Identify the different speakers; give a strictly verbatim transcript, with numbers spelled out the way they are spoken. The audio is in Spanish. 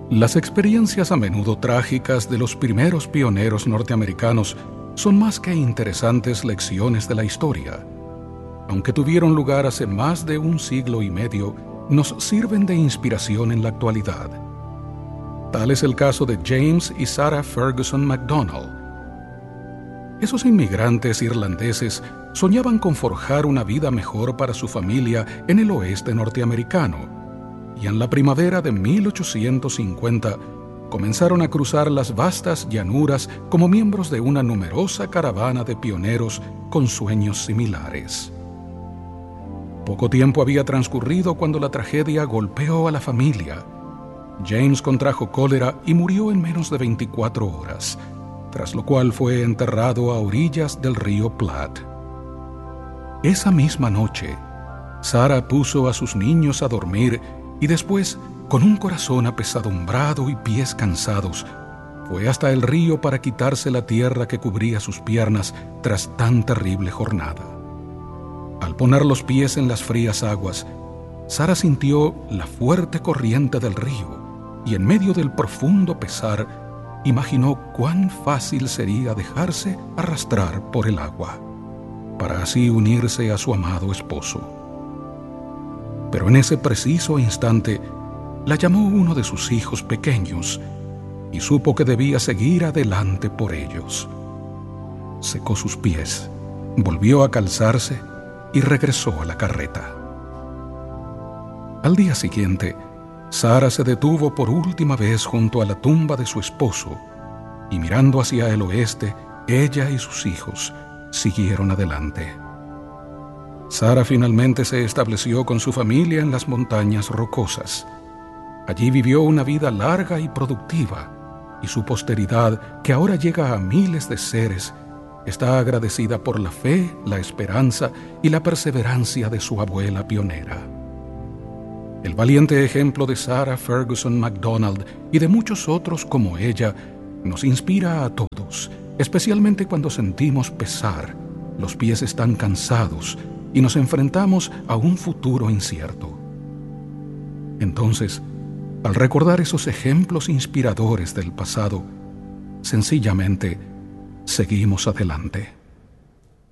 Speaker 1: Las experiencias a menudo trágicas de los primeros pioneros norteamericanos son más que interesantes lecciones de la historia. Aunque tuvieron lugar hace más de un siglo y medio, nos sirven de inspiración en la actualidad. Tal es el caso de James y Sarah Ferguson McDonald. Esos inmigrantes irlandeses soñaban con forjar una vida mejor para su familia en el oeste norteamericano, y en la primavera de mil ochocientos cincuenta comenzaron a cruzar las vastas llanuras como miembros de una numerosa caravana de pioneros con sueños similares. Poco tiempo había transcurrido cuando la tragedia golpeó a la familia. James contrajo cólera y murió en menos de veinticuatro horas, tras lo cual fue enterrado a orillas del río Platte. Esa misma noche, Sarah puso a sus niños a dormir y después, con un corazón apesadumbrado y pies cansados, fue hasta el río para quitarse la tierra que cubría sus piernas tras tan terrible jornada. Al poner los pies en las frías aguas, Sarah sintió la fuerte corriente del río y en medio del profundo pesar, imaginó cuán fácil sería dejarse arrastrar por el agua, para así unirse a su amado esposo. Pero en ese preciso instante, la llamó uno de sus hijos pequeños y supo que debía seguir adelante por ellos. Secó sus pies, volvió a calzarse y regresó a la carreta. Al día siguiente, Sarah se detuvo por última vez junto a la tumba de su esposo y mirando hacia el oeste, ella y sus hijos siguieron adelante. Sarah finalmente se estableció con su familia en las montañas rocosas. Allí vivió una vida larga y productiva, y su posteridad, que ahora llega a miles de seres, está agradecida por la fe, la esperanza y la perseverancia de su abuela pionera. El valiente ejemplo de Sarah Ferguson McDonald y de muchos otros como ella nos inspira a todos, especialmente cuando sentimos pesar, los pies están cansados y nos enfrentamos a un futuro incierto. Entonces, al recordar esos ejemplos inspiradores del pasado, sencillamente seguimos adelante.